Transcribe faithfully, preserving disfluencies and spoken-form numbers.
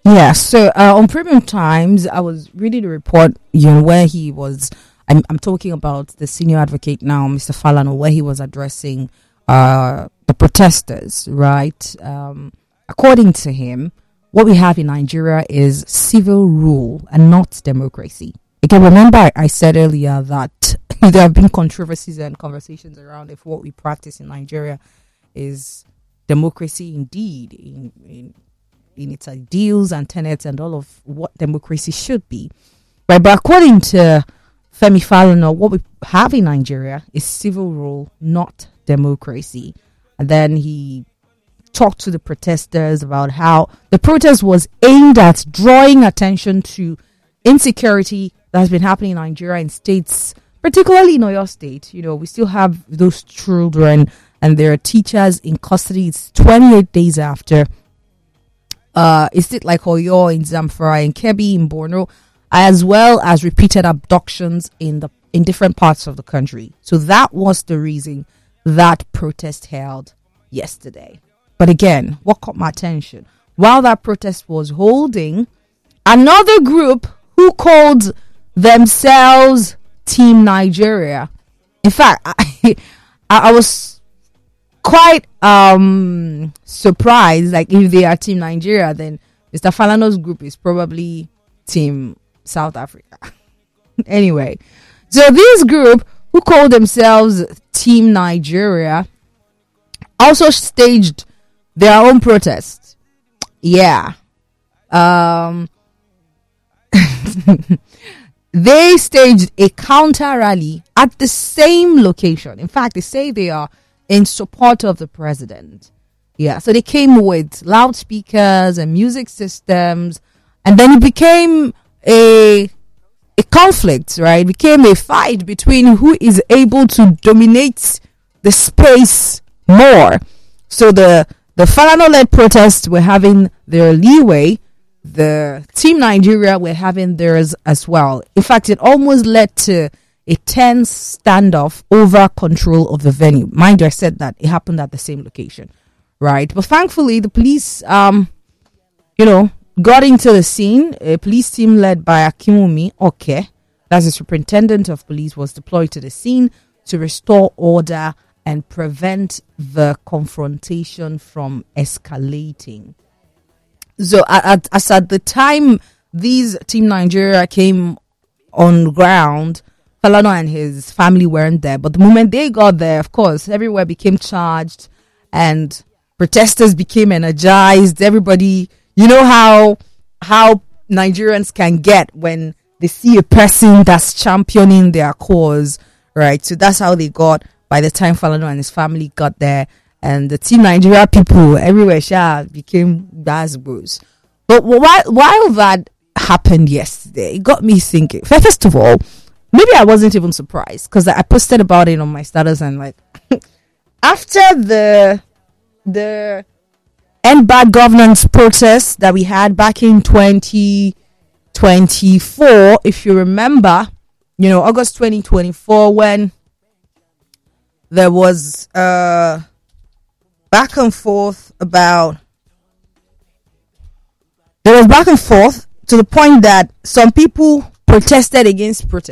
Yeah, so uh, on Premium Times, I was reading the report, you know, where he was. I'm, I'm talking about the senior advocate now, Mister Falano, where he was addressing uh, the protesters, right? Um, according to him, what we have in Nigeria is civil rule and not democracy. Again, remember I, I said earlier that there have been controversies and conversations around if what we practice in Nigeria is democracy indeed, in, in in its ideals and tenets and all of what democracy should be. Right, but according to Femi Falana, what we have in Nigeria is civil rule, not democracy. And then he talked to the protesters about how the protest was aimed at drawing attention to insecurity that has been happening in Nigeria in states, particularly in Oyo State. You know, we still have those children and their teachers in custody. It's twenty-eight days after. Uh, is it like Oyo in Zamfara, in Kebbi, in Borno, as well as repeated abductions in the in different parts of the country. So that was the reason that protest held yesterday. But again, what caught my attention? While that protest was holding, another group who called themselves Team Nigeria. In fact, I, I was quite um surprised. Like, if they are Team Nigeria, then Mister Falano's group is probably Team South Africa. Anyway, so this group who called themselves Team Nigeria also staged their own protest. Yeah. Um they staged a counter rally at the same location. In fact, they say they are in support of the president. Yeah, so they came with loudspeakers and music systems, and then it became a a conflict, right? It became a fight between who is able to dominate the space more. So the the Falano-led protests were having their leeway. The Team Nigeria were having theirs as well. In fact, it almost led to a tense standoff over control of the venue. Mind you, I said that it happened at the same location, right? But thankfully, the police, um, you know, got into the scene. A police team led by Akimumi Oke, that's the superintendent of police, was deployed to the scene to restore order and prevent the confrontation from escalating. So, at, at, as at the time these Team Nigeria came on ground, Falano and his family weren't there. But the moment they got there, of course, everywhere became charged and protesters became energized. Everybody, you know how how Nigerians can get when they see a person that's championing their cause, right? So that's how they got by the time Falano and his family got there. And the Team Nigeria people everywhere sha became Gazbos. But while, while that happened yesterday, it got me thinking. First of all, maybe I wasn't even surprised because I posted about it on my status, and like after the the end bad governance protest that we had back in twenty twenty-four, if you remember, you know, August twenty twenty-four, when there was uh back and forth about there was back and forth to the point that some people protested against protest.